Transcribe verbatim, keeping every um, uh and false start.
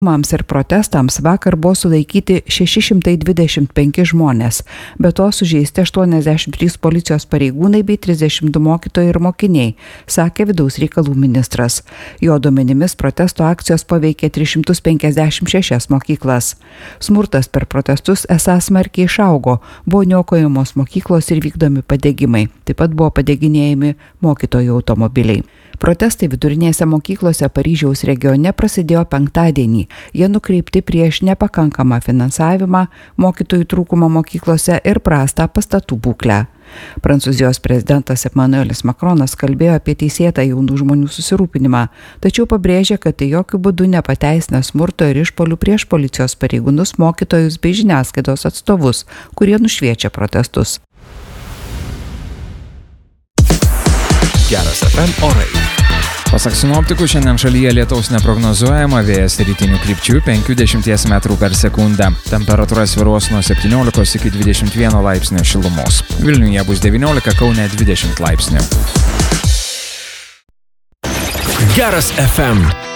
Mams ir protestams vakar buvo sulaikyti šeši šimtai dvidešimt penki žmonės, be to sužeisti aštuoniasdešimt trys policijos pareigūnai bei trisdešimt du mokytojai ir mokiniai, sakė vidaus reikalų ministras. Jo duomenimis protesto akcijos paveikė tris šimtus penkiasdešimt šešias mokyklas. Smurtas per protestus esą smarkiai išaugo, buvo niokojamos mokyklos ir vykdomi padegimai, taip pat buvo padeginėjami mokytojų automobiliai. Protestai vidurinėse mokyklose Paryžiaus regione prasidėjo penktadienį. Jie nukreipti prieš nepakankamą finansavimą, mokytojų trūkumą mokyklose ir prastą pastatų būklę. Prancūzijos prezidentas Emmanuelis Macronas kalbėjo apie teisėtą jaunų žmonių susirūpinimą, tačiau pabrėžė, kad tai jokių būdų nepateisina smurto ir išpuolių prieš policijos pareigūnus, mokytojus bei žiniasklaidos atstovus, kurie nušviečia protestus. Geras F M orai. Pasak sinoptikų, šiandien šalyje lietaus neprognozuojama, vėjas rytinių krypčių penki dešimties metrų per sekundę. Temperatūra svyruos nuo septyniolikos iki dvidešimt vieno laipsnio šilumos. Vilniuje bus devyniolika, Kaune dvidešimt laipsnių. Geras F M.